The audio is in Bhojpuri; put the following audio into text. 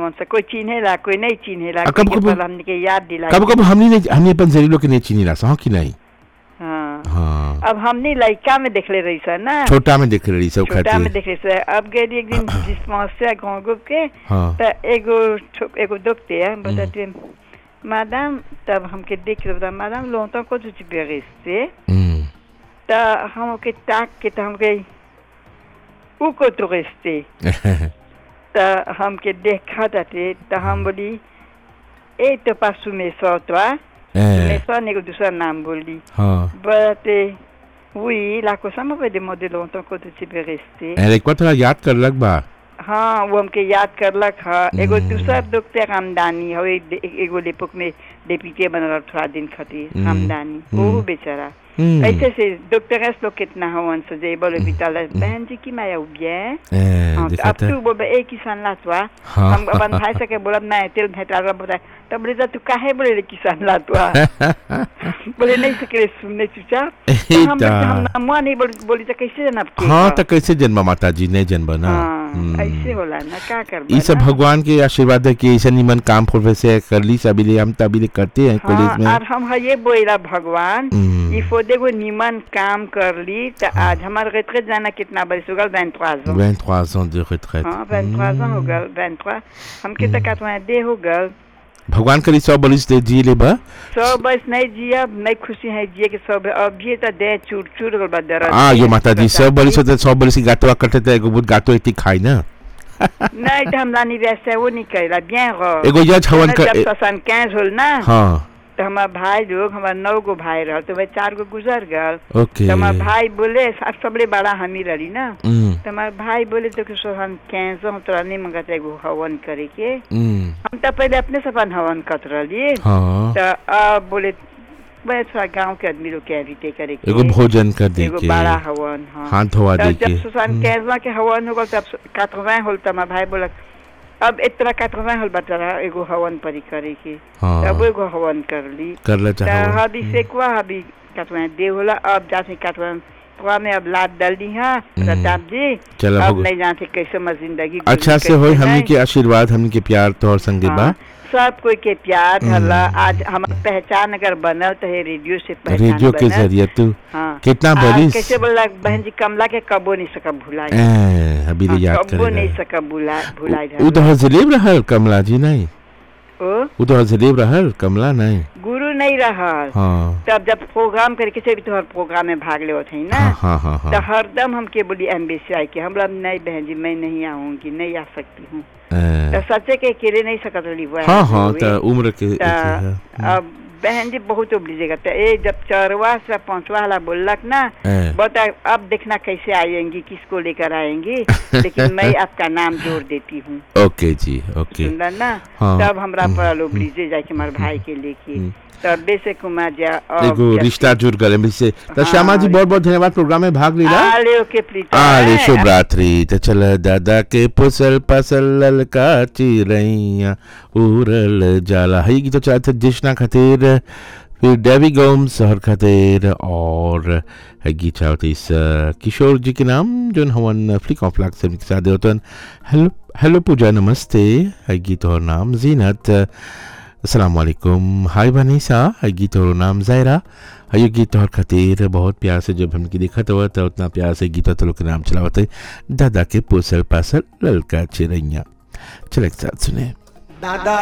हम से कोई चिन्हेला कोई नहीं चिन्हेला कब हमने के याद दिला कब हमने अपन जरी लोग के नहीं चिनीला सा कि नहीं हाँ हाँ अब हमने लड़का में देख ले रही सर ना छोटा में देख रही सब छोटा में देख रही सर अब गए एक दिन समस्या गाँव के तो एगो दुखते है बताते मैडम तब हमके देख रहे मैडम लोग को बेगेस्ते तो हम के ताक के तो हम गई ऊ को तो रेस्ते तो हमके देखा थे तो हम बोली ए तो पासू में सौ ने को दूसरा नाम बोली बते वही लाखों समय पे मॉडलों तो को तो चिपे रेस्ते एक बार थोड़ा याद कर लग बा हाँ वो हमके याद करलक हाँ एगो दूसरा डॉक्टर रामदानी हो एगो लेपुक में डेप्यूटी बन रहा थोड़ा दिन खातिर रामदानी वो बेचारा ऐसे से डॉक्टर लोग कितना हो सजे बोले बिताल बहन जी की माया उबिया अब तू बोले एक किसान लातवा हम अपन भाई से के बोला मैं तेल भेटा रहा बोला तब बोले तू काहे बोले किसान लातवा बोले नहीं सके सुनने चुपचाप हम मुआ नहीं बोली तो कैसे जन्म हाँ तो कैसे जन्म माता जी नहीं जन्म ना ऐसे होला ना क्या कर ये सब भगवान के आशीर्वाद है कि ऐसा निमन काम प्रोफेसर कर ली सभी हम तभी करते हैं कॉलेज में और हम ये बोला भगवान ये देखो निमन काम कर ली तो आज हमारे रिट्रेट जाना कितना बरस हो गया 23 ans de retraite हाँ 23 ans हो गया 23 हमके तो 82 हो गया भगवान करी 100 बरिस दे जी ले बा 100 बरिस नहीं जिया नहीं खुशी है जिए के 100 अब ये तो दे चूर चूर हो बदर यो माता जी 100 बरिस होते 100 बरिस गातो करते थे एगो बहुत गातो इतनी खाई ना नहीं तो हमला निवेश वो नहीं करेला bien एगो जज हवन का 75 होल ना हां तो हमारा भाई लोग हमारा 9 गो भाई रहा तो भाई 4 गो गुजर गए ओके तो हमारा भाई बोले सबले बड़ा हम ही रही ना तो हमारा भाई बोले तो कि हम 15 हम तोरा नहीं मंगते एगो हवन करे के हम तो पहले अपने से अपन हवन करत रही तो अब बोले बस थोड़ा गांव के आदमी लोग के एविटे करे के एगो भोजन कर दे के एगो बड़ा हवन हाथ धोवा दे के जब 75 के हवन होगा तब 80 होल तो हमारा भाई बोला अब इतना 80 होल बता रहा एगो हवन परी करे की तब एगो हवन कर ली कर ले चाहो अभी से कुआ अभी 80 दे होला अब जाते 80 कुआ में अब लाद डाल दी हां प्रताप जी अब नहीं जानते कैसे मैं जिंदगी अच्छा से होई हमनी के आशीर्वाद हमनी के प्यार तोर संगे बा सब कोई के प्यार हल्ला आज हमारी पहचान अगर बनल तो है रेडियो से पहचान रेडियो के जरिए तू कितना बड़ी कैसे बोला बहन जी कमला के कबो नहीं सका भुलाए अभी याद कर कबो नहीं सका भुलाए वो तो जलेब रहल कमला जी नहीं वो तो जलेब रहल कमला नहीं गुरु नहीं रहल तब जब प्रोग्राम करके से भी तो हर प्रोग्राम में भाग ले होते हैं ना तो हरदम हमके बोली एम्बेसी आई कि हम नहीं बहन जी मैं नहीं आऊंगी नहीं आ सकती हूँ तो सच्चे के अकेले नहीं सकत रही हुआ हाँ तो उम्र के अब बहन जी बहुत उबलीजेगा तो ये जब 4वां से 5वां वाला बोलक ना बता अब देखना कैसे आएंगी किसको लेकर आएंगी लेकिन मैं आपका नाम जोड़ देती हूँ ओके जी ओके सुंदर ना तब हमरा पर उबलीजे जाए हमारे भाई के लेके तबे से कुमार जा एगो रिश्ता जुड़ गए मिलसे तो श्यामा जी बहुत बहुत धन्यवाद प्रोग्राम में भाग लीला आले ओके प्लीज आले शुभ रात्रि तो चल दादा के पुसल पसल ललका चिरैया उड़ल जाला है की तो चाहते जिश्ना खातिर फिर डेवी गोम शहर खातिर और है गीत चाहते इस किशोर जी के नाम जो हवन फ्लिक ऑफ फ्लैग से के साथ होतन हेलो हेलो पूजा नमस्ते है गीत और नाम जीनत अस्सलाम वालेकुम हाय वनीसा है गीत और नाम जायरा है गीत और खातिर बहुत प्यार से जब हमकी देखा हुआ तो उतना प्यार से गीत तो के नाम चलावते दादा के पोसल पासल ललका चिरैया चल एक साथ सुने दादा